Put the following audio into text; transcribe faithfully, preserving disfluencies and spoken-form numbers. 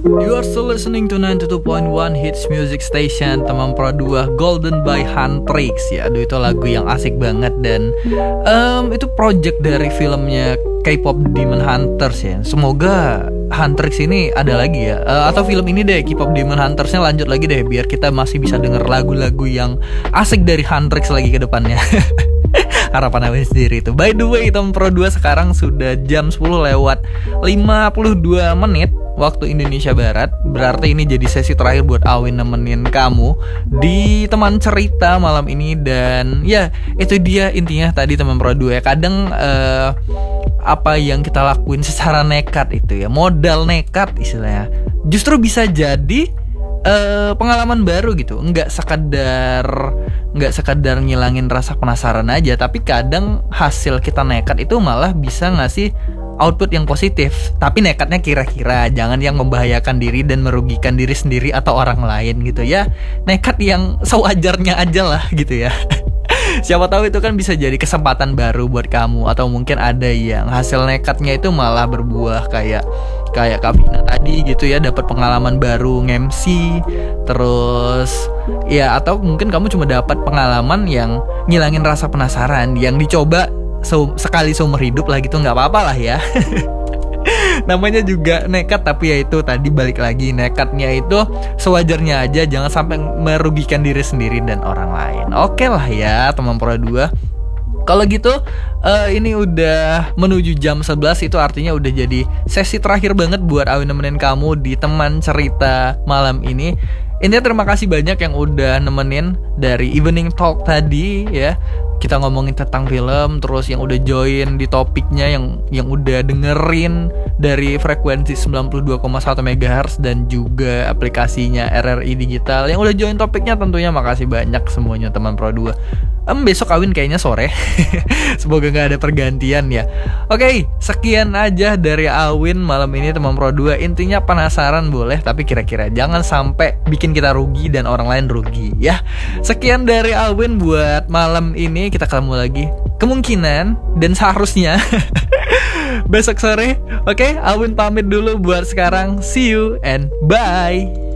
You are still listening to ninety-two point one Hits Music Station, teman Pro dua, Golden by Huntrix. Ya, aduh itu lagu yang asik banget. Dan um, itu project dari filmnya K-pop Demon Hunters ya. Semoga Huntrix ini ada lagi ya, uh, atau film ini deh, K-pop Demon Huntersnya lanjut lagi deh, biar kita masih bisa denger lagu-lagu yang asik dari Huntrix lagi ke depannya. Harapan Awin sendiri itu. By the way, teman Pro dua, sekarang sudah jam sepuluh lewat lima puluh dua menit waktu Indonesia Barat. Berarti ini jadi sesi terakhir buat Awin nemenin kamu di teman cerita malam ini. Dan ya, itu dia intinya tadi teman Pro dua ya. Kadang uh, apa yang kita lakuin secara nekat itu ya, modal nekat istilahnya, justru bisa jadi Uh, pengalaman baru gitu. Nggak sekedar nggak sekedar ngilangin rasa penasaran aja, tapi kadang hasil kita nekat itu malah bisa ngasih output yang positif. Tapi nekatnya kira-kira jangan yang membahayakan diri dan merugikan diri sendiri atau orang lain gitu ya. Nekat yang sewajarnya aja lah gitu ya. Siapa tahu itu kan bisa jadi kesempatan baru buat kamu. Atau mungkin ada yang hasil nekatnya itu malah berbuah kayak kayak Kak Vina tadi gitu ya, dapat pengalaman baru nge-M C. Terus ya, atau mungkin kamu cuma dapat pengalaman yang ngilangin rasa penasaran, yang dicoba se- sekali seumur hidup lah gitu. Nggak apa-apa lah ya. Namanya juga nekat, tapi ya itu tadi balik lagi, nekatnya itu sewajarnya aja, jangan sampai merugikan diri sendiri dan orang lain. Oke lah ya teman Pro dua. Kalau gitu uh, ini udah menuju jam sebelas, itu artinya udah jadi sesi terakhir banget buat Awin nemenin kamu di teman cerita malam ini. Intinya terima kasih banyak yang udah nemenin dari evening talk tadi ya. Kita ngomongin tentang film, terus yang udah join di topiknya, yang yang udah dengerin dari frekuensi sembilan puluh dua koma satu megahertz dan juga aplikasinya R R I Digital. Yang udah join topiknya tentunya makasih banyak semuanya teman Pro dua. Em, besok Awin kayaknya sore. Semoga gak ada pergantian ya. Oke, sekian aja dari Awin malam ini teman Pro dua. Intinya penasaran boleh, tapi kira-kira jangan sampai bikin kita rugi dan orang lain rugi ya. Sekian dari Awin buat malam ini. Kita ketemu lagi kemungkinan dan seharusnya besok sore. Oke, Awin pamit dulu buat sekarang. See you and bye.